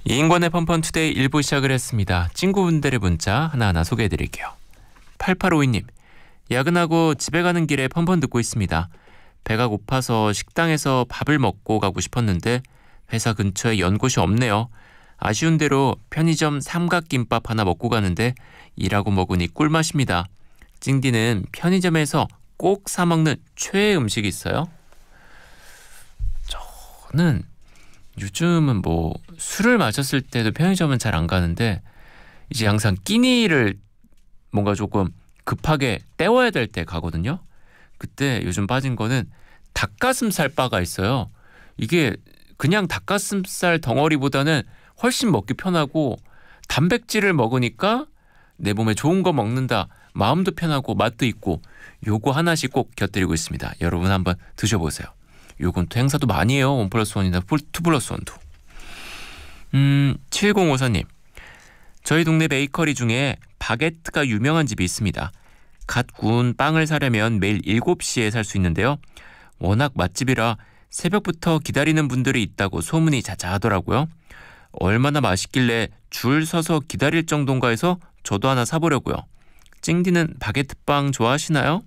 이인권의 펀펀투데이 1부 시작을 했습니다. 친구분들의 문자 하나하나 소개해드릴게요. 8852님, 야근하고 집에 가는 길에 펀펀 듣고 있습니다. 배가 고파서 식당에서 밥을 먹고 가고 싶었는데 회사 근처에 연곳이 없네요. 아쉬운 대로 편의점 삼각김밥 하나 먹고 가는데 일하고 먹으니 꿀맛입니다. 찡디는 편의점에서 꼭 사 먹는 최애 음식이 있어요? 저는 요즘은 뭐 술을 마셨을 때도 편의점은 잘 안 가는데 이제 항상 끼니를 뭔가 조금 급하게 때워야 될 때 가거든요. 그때 요즘 빠진 거는 닭가슴살 바가 있어요. 이게 그냥 닭가슴살 덩어리보다는 훨씬 먹기 편하고 단백질을 먹으니까 내 몸에 좋은 거 먹는다. 마음도 편하고 맛도 있고 요거 하나씩 꼭 곁들이고 있습니다. 여러분 한번 드셔보세요. 요건 또 행사도 많이 해요. 1+1이나 2+1도. 7054님. 저희 동네 베이커리 중에 바게트가 유명한 집이 있습니다. 갓 구운 빵을 사려면 매일 7시에 살 수 있는데요. 워낙 맛집이라 새벽부터 기다리는 분들이 있다고 소문이 자자하더라고요. 얼마나 맛있길래 줄 서서 기다릴 정도인가 해서 저도 하나 사보려고요. 찡디는 바게트빵 좋아하시나요?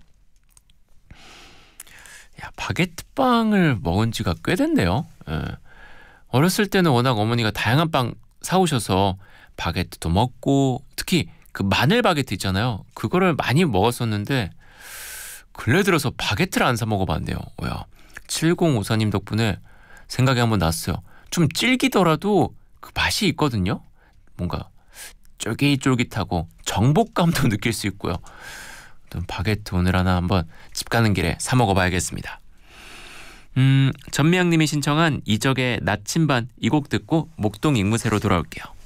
야, 바게트빵을 먹은 지가 꽤 됐네요. 예. 어렸을 때는 워낙 어머니가 다양한 빵 사오셔서 바게트도 먹고 특히 그 마늘 바게트 있잖아요. 그거를 많이 먹었었는데 근래 들어서 바게트를 안 사 먹어봤네요. 7054님 덕분에 생각이 한번 났어요. 좀 질기더라도 그 맛이 있거든요. 뭔가 쫄깃쫄깃하고 정복감도 느낄 수 있고요. 바게트 오늘 하나 한번 집 가는 길에 사 먹어봐야겠습니다. 전미양님이 신청한 이적의 나침반 이 곡 듣고 목동 앵무새로 돌아올게요.